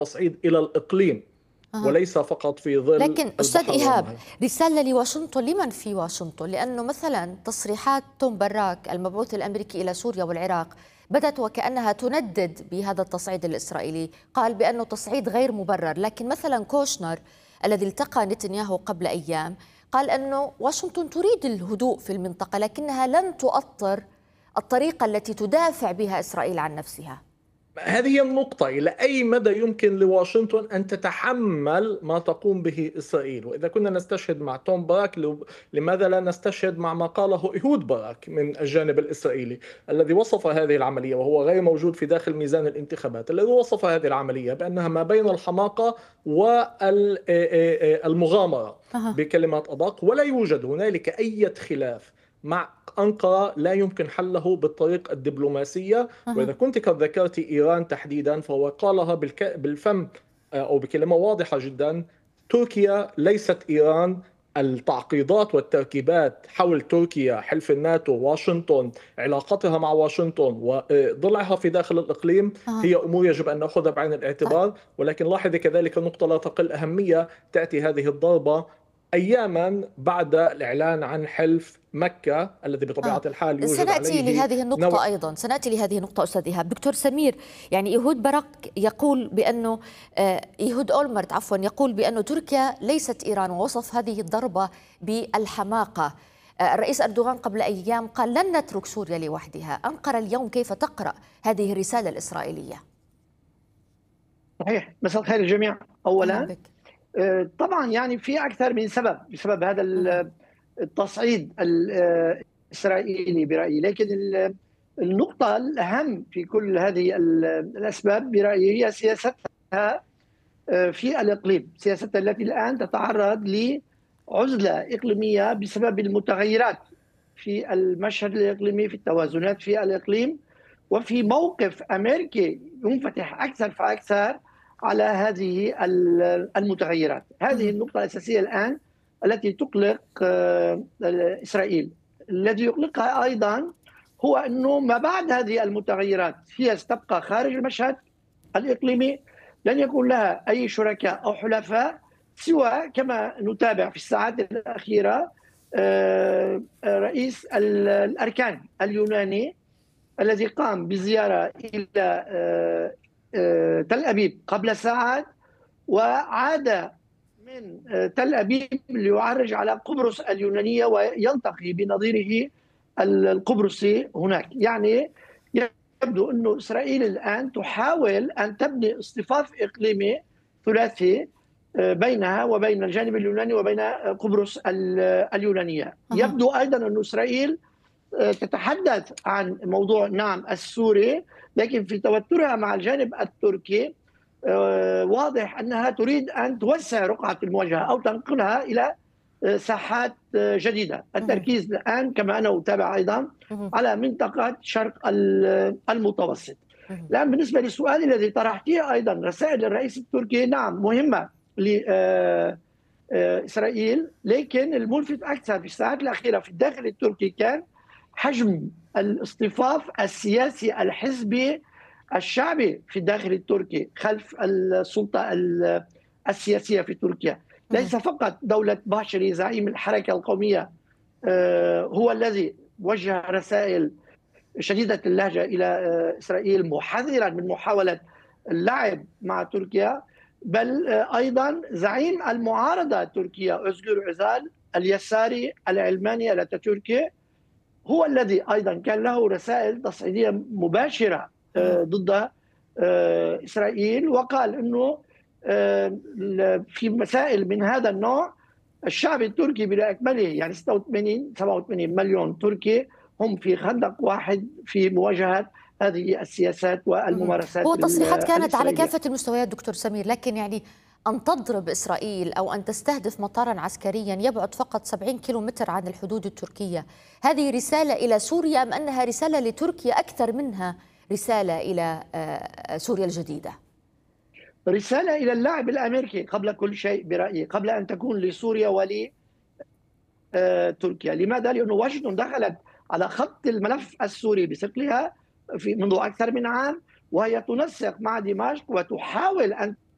التصعيد إلى الإقليم، أها. وليس فقط في ظل لكن أستاذ البحر إيهاب، والنهر. رسالة لواشنطن، لمن في واشنطن؟ لأنه مثلا تصريحات توم براك المبعوث الأمريكي إلى سوريا والعراق بدت وكأنها تندد بهذا التصعيد الإسرائيلي، قال بأنه تصعيد غير مبرر. لكن مثلا كوشنر الذي التقى نتنياهو قبل أيام قال أنه واشنطن تريد الهدوء في المنطقة، لكنها لن تؤطر الطريقة التي تدافع بها إسرائيل عن نفسها. هذه هي النقطة، إلى أي مدى يمكن لواشنطن أن تتحمل ما تقوم به إسرائيل؟ وإذا كنا نستشهد مع توم باراك، لماذا لا نستشهد مع ما قاله إيهود باراك من الجانب الإسرائيلي، الذي وصف هذه العملية وهو غير موجود في داخل ميزان الانتخابات، الذي وصف هذه العملية بأنها ما بين الحماقة والمغامرة أها. بكلمات أدق، ولا يوجد هنالك أي خلاف مع أنقرة لا يمكن حله بالطريق الدبلوماسية. أها. وإذا كنت قد ذكرت إيران تحديدا، فهو قالها بالفم، أو بكلمة واضحة جدا: تركيا ليست إيران. التعقيدات والتركيبات حول تركيا، حلف الناتو، واشنطن، علاقتها مع واشنطن، وضلعها في داخل الإقليم، أها. هي أمور يجب أن نأخذها بعين طيب. الاعتبار. ولكن لاحظي كذلك نقطة لا تقل أهمية: تأتي هذه الضربة أياما بعد الإعلان عن حلف مكة، الذي بطبيعة الحال يوجد سنأتي عليه لهذه النقطة نوع. أيضا، سنأتي لهذه النقطة أستاذ إيهاب. دكتور سمير، يعني إيهود باراك يقول بأنه إيهود أولمرت عفوا يقول بأنه تركيا ليست إيران، ووصف هذه الضربة بالحماقة. الرئيس أردوغان قبل أيام قال لن نترك سوريا لوحدها. أنقرة اليوم كيف تقرأ هذه الرسالة الإسرائيلية؟ صحيح. مساء الخير الجميع. أهلا اولا، بك. طبعا يعني في اكثر من سبب بسبب هذا مهم. التصعيد الاسرائيلي برايي، لكن النقطه الاهم في كل هذه الاسباب برايي هي سياستها في الاقليم، سياستها التي الان تتعرض لعزله اقليميه بسبب المتغيرات في المشهد الاقليمي، في التوازنات في الاقليم، وفي موقف امريكي منفتح اكثر فاكثر على هذه المتغيرات. هذه مهم. النقطة الأساسية الآن التي تقلق إسرائيل. الذي يقلقها أيضا هو أنه ما بعد هذه المتغيرات هي ستبقى خارج المشهد الإقليمي، لن يكون لها أي شركاء أو حلفاء سوى كما نتابع في الساعات الأخيرة رئيس الأركان اليوناني الذي قام بزيارة إلى تل أبيب قبل ساعات، وعاد من تل أبيب ليعرج على قبرص اليونانية ويلتقي بنظيره القبرصي هناك. يعني يبدو أن إسرائيل الآن تحاول أن تبني اصطفاف إقليمي ثلاثي بينها وبين الجانب اليوناني وبين قبرص اليونانية. يبدو أيضا أن إسرائيل تتحدث عن موضوع نعم السوري، لكن في توترها مع الجانب التركي واضح أنها تريد أن توسع رقعة المواجهة أو تنقلها إلى ساحات جديدة. التركيز الآن كما أنا أتابع أيضا على منطقة شرق المتوسط. الآن بالنسبة للسؤال الذي طرحته أيضا، رسائل الرئيس التركي نعم مهمة لإسرائيل، لكن الملفت أكثر في الساعات الأخيرة في الداخل التركي كان حجم الاصطفاف السياسي الحزبي الشعبي في الداخل التركي خلف السلطة السياسية في تركيا. ليس فقط دولة باشري زعيم الحركة القومية هو الذي وجه رسائل شديدة اللهجة إلى إسرائيل محذرا من محاولة اللعب مع تركيا، بل أيضا زعيم المعارضة التركية أزغر أوزال اليساري العلماني الاتاتوركي هو الذي أيضا كان له رسائل تصعيدية مباشرة ضد إسرائيل، وقال أنه في مسائل من هذا النوع الشعب التركي بأكمله، يعني 87 مليون تركي، هم في خندق واحد في مواجهة هذه السياسات والممارسات هو تصريحات كانت على الإسرائيلية. كافة المستويات دكتور سمير، لكن يعني أن تضرب إسرائيل أو أن تستهدف مطارا عسكريا يبعد فقط 70 كيلومتر عن الحدود التركية، هذه رسالة إلى سوريا أم أنها رسالة لتركيا أكثر منها رسالة إلى سوريا الجديدة؟ رسالة إلى اللاعب الأمريكي قبل كل شيء برأيي، قبل أن تكون لسوريا ولتركيا. لماذا؟ لأن واشنطن دخلت على خط الملف السوري بثقلها منذ أكثر من عام، وهي تنسق مع دمشق وتحاول أن